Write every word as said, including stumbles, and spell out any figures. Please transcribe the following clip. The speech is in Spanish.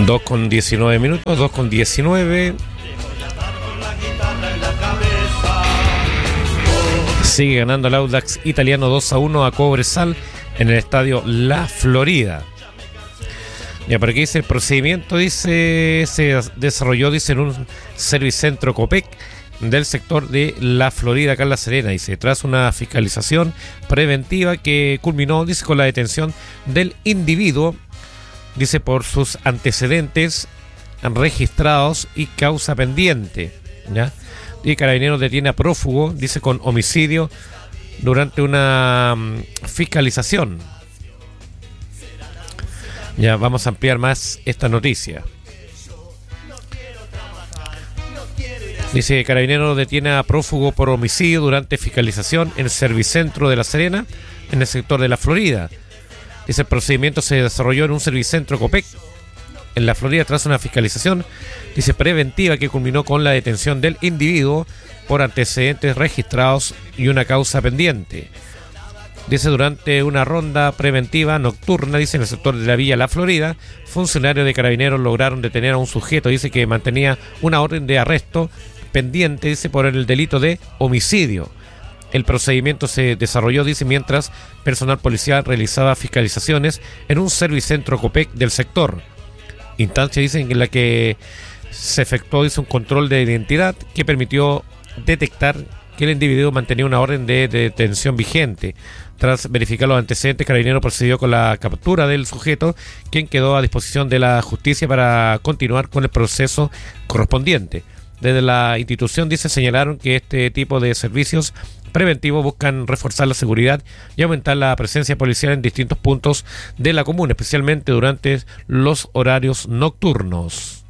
dos con diecinueve minutos, dos con diecinueve. Sigue ganando el Audax italiano dos a uno a Cobresal en el estadio La Florida. Ya, por aquí dice el procedimiento, dice, se desarrolló, dice, en un servicentro Copec del sector de La Florida, acá en La Serena, dice, tras una fiscalización preventiva que culminó, dice, con la detención del individuo, dice, por sus antecedentes registrados y causa pendiente, ¿ya? Y Carabineros detiene a prófugo, dice, con homicidio durante una um, fiscalización. Ya vamos a ampliar más esta noticia. Dice, Carabineros detiene a prófugo por homicidio durante fiscalización en el Servicentro de La Serena, en el sector de La Florida. Dice, el procedimiento se desarrolló en un Servicentro Copec en La Florida tras una fiscalización, dice, preventiva que culminó con la detención del individuo por antecedentes registrados y una causa pendiente. Dice, durante una ronda preventiva nocturna, dice, en el sector de la Villa La Florida, funcionarios de Carabineros lograron detener a un sujeto, dice, que mantenía una orden de arresto pendiente, dice, por el delito de homicidio. El procedimiento se desarrolló, dice, mientras personal policial realizaba fiscalizaciones en un servicentro Copec del sector. Instancia, dicen, en la que se efectuó, dice, un control de identidad que permitió detectar que el individuo mantenía una orden de, de detención vigente. Tras verificar los antecedentes, Carabineros procedió con la captura del sujeto, quien quedó a disposición de la justicia para continuar con el proceso correspondiente. Desde la institución, dice, señalaron que este tipo de servicios preventivos buscan reforzar la seguridad y aumentar la presencia policial en distintos puntos de la comuna, especialmente durante los horarios nocturnos.